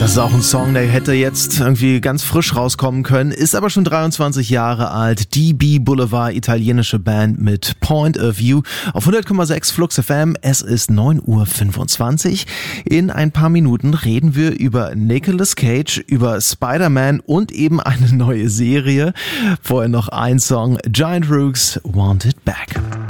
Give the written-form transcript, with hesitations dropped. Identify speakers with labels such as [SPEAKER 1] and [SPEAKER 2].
[SPEAKER 1] Das ist auch ein Song, der hätte jetzt irgendwie ganz frisch rauskommen können, ist aber schon 23 Jahre alt. DB Boulevard, italienische Band mit Point of View auf 100,6 Flux FM. Es ist 9:25 Uhr. In ein paar Minuten reden wir über Nicolas Cage, über Spider-Man und eben eine neue Serie. Vorher noch ein Song, Giant Rooks, Want It Back.